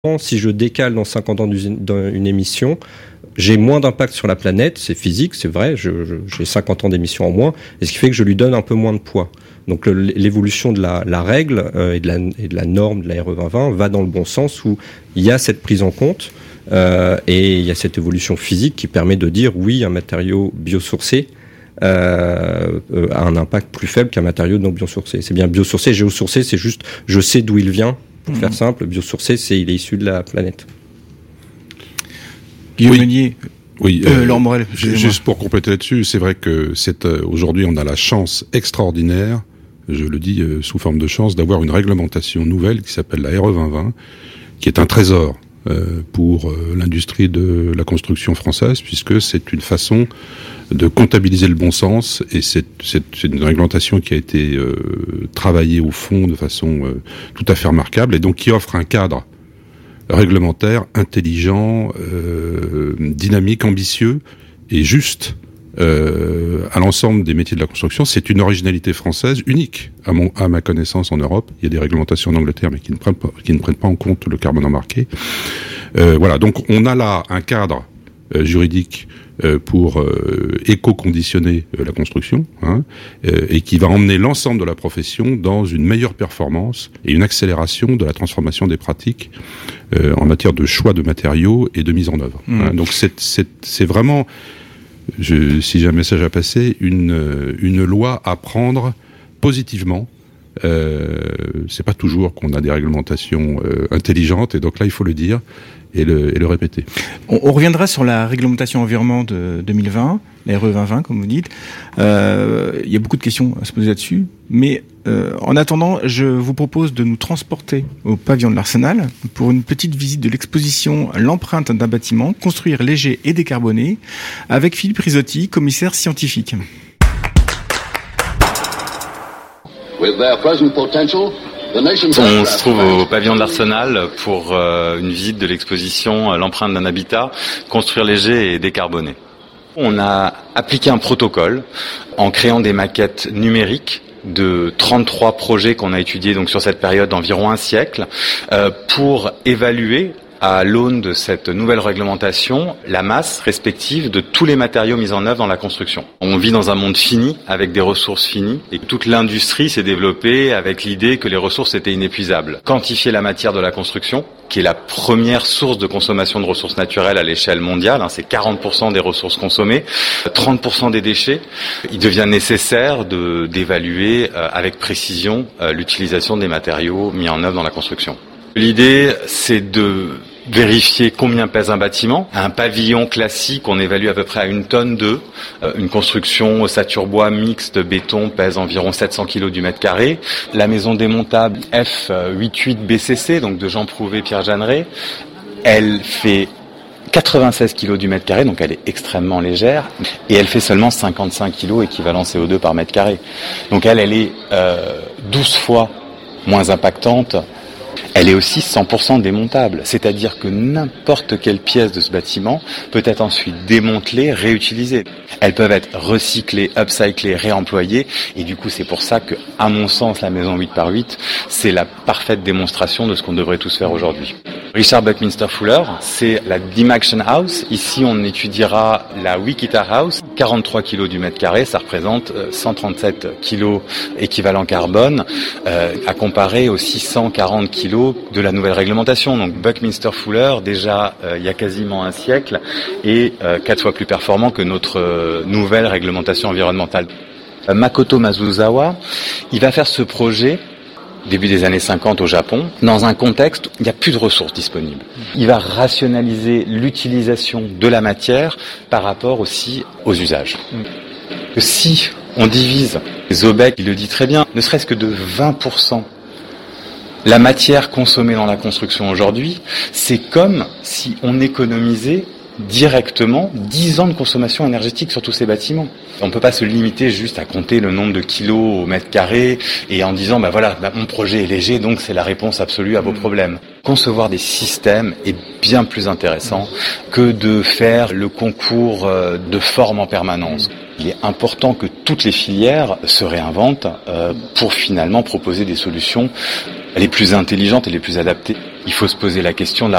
Si je décale dans 50 ans une émission, j'ai moins d'impact sur la planète, c'est physique, c'est vrai, j'ai 50 ans d'émission en moins, et ce qui fait que je lui donne un peu moins de poids. Donc l'évolution de la règle et de la norme de la RE 2020 va dans le bon sens, où il y a cette prise en compte et il y a cette évolution physique qui permet de dire oui, un matériau biosourcé a un impact plus faible qu'un matériau non biosourcé. C'est bien biosourcé, géosourcé, c'est juste je sais d'où il vient. Pour faire simple, biosourcé, il est issu de la planète. Guillaume Meunier. Oui, Laurent Morel. Juste pour compléter là-dessus, c'est vrai que aujourd'hui, on a la chance extraordinaire, je le dis sous forme de chance, d'avoir une réglementation nouvelle qui s'appelle la RE 2020, qui est un trésor pour l'industrie de la construction française, puisque c'est une façon de comptabiliser le bon sens, et c'est une réglementation qui a été travaillée au fond de façon tout à fait remarquable, et donc qui offre un cadre réglementaire intelligent, dynamique, ambitieux et juste à l'ensemble des métiers de la construction. C'est une originalité française unique à ma connaissance en Europe. Il y a des réglementations en Angleterre, mais qui ne prennent pas en compte le carbone embarqué. Voilà, donc on a là un cadre juridique pour éco-conditionner la construction, et qui va emmener l'ensemble de la profession dans une meilleure performance et une accélération de la transformation des pratiques en matière de choix de matériaux et de mise en œuvre. Donc c'est vraiment, si j'ai un message à passer, une loi à prendre positivement. C'est pas toujours qu'on a des réglementations intelligentes, et donc là il faut le dire et le répéter. On reviendra sur la réglementation environnement de 2020, la RE 2020 comme vous dites. Il y a beaucoup de questions à se poser là-dessus, mais en attendant, je vous propose de nous transporter au pavillon de l'Arsenal pour une petite visite de l'exposition L'empreinte d'un bâtiment, construire léger et décarboné, avec Philippe Risotti, commissaire scientifique. With their present potential, on se trouve au pavillon de l'Arsenal pour une visite de l'exposition L'empreinte d'un habitat, construire léger et décarboné. On a appliqué un protocole en créant des maquettes numériques de 33 projets qu'on a étudiés donc sur cette période d'environ un siècle pour évaluer à l'aune de cette nouvelle réglementation, la masse respective de tous les matériaux mis en œuvre dans la construction. On vit dans un monde fini, avec des ressources finies, et toute l'industrie s'est développée avec l'idée que les ressources étaient inépuisables. Quantifier la matière de la construction, qui est la première source de consommation de ressources naturelles à l'échelle mondiale, c'est 40% des ressources consommées, 30% des déchets. Il devient nécessaire d'évaluer avec précision l'utilisation des matériaux mis en œuvre dans la construction. L'idée, c'est de vérifier combien pèse un bâtiment. Un pavillon classique, on évalue à peu près à 1 tonne d'œufs. Une construction ossature bois mixte béton pèse environ 700 kg du mètre carré. La maison démontable F88 BCC, donc de Jean Prouvé, Pierre Jeanneret, elle fait 96 kg du mètre carré, donc elle est extrêmement légère, et elle fait seulement 55 kg équivalent CO2 par mètre carré. Donc elle est 12 fois moins impactante. Elle est aussi 100% démontable, c'est-à-dire que n'importe quelle pièce de ce bâtiment peut être ensuite démantelée, réutilisée. Elles peuvent être recyclées, upcyclées, réemployées, et du coup c'est pour ça que, à mon sens, la maison 8x8, c'est la parfaite démonstration de ce qu'on devrait tous faire aujourd'hui. Richard Buckminster Fuller, c'est la Dimaction House. Ici, on étudiera la Wichita House, 43 kg du mètre carré, ça représente 137 kg équivalent carbone, à comparer aux 640 kg de la nouvelle réglementation. Donc Buckminster Fuller, déjà il y a quasiment un siècle, est 4 fois plus performant que notre nouvelle réglementation environnementale. Makoto Masuzawa, il va faire ce projet début des années 50 au Japon, dans un contexte où il n'y a plus de ressources disponibles. Il va rationaliser l'utilisation de la matière par rapport aussi aux usages. Si on divise Zobeck, il le dit très bien, ne serait-ce que de 20%, la matière consommée dans la construction aujourd'hui, c'est comme si on économisait directement 10 ans de consommation énergétique sur tous ces bâtiments. On ne peut pas se limiter juste à compter le nombre de kilos au mètre carré et en disant mon projet est léger, donc c'est la réponse absolue à vos problèmes. Concevoir des systèmes est bien plus intéressant que de faire le concours de forme en permanence. Il est important que toutes les filières se réinventent pour finalement proposer des solutions les plus intelligentes et les plus adaptées. il faut se poser la question de la